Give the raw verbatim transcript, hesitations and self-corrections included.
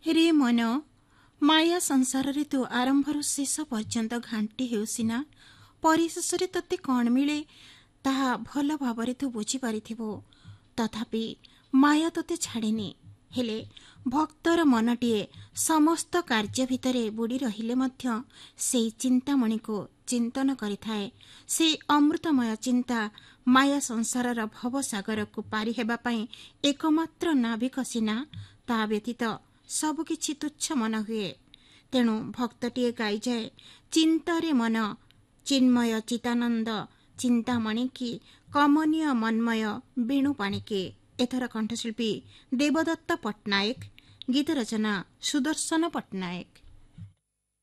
रे मन, माया संसार तू आरंभर शेष पर्यंत घांटी हेउ सिना, परिशेष तोते कौन मिले ताहा भल भाव तू बुझी पारिथिबो। तथापि माया तोते छाड़ेनी। हेले भक्तर मनटीए समस्त कार्य भितरे बुड़ी रहिले मध्य सेई चिंतामणि को चिंतन करिथाए। से अमृतमय चिंता माया संसारर भवसागर को पारि हेबा पई एकमात्र नाविक सिना, ता व्यतीत सबकिछि तुच्छ मन हुए। तेणु भक्तटीए गाई जाए, चिंतारे मन चिन्मय चितानंद चिंतामणि की कमनीय मनमय बेणु पाणिके। एथर कंठशिल्पी देवदत्त पट्टनायक, गीत रचना सुदर्शन पट्टनायक।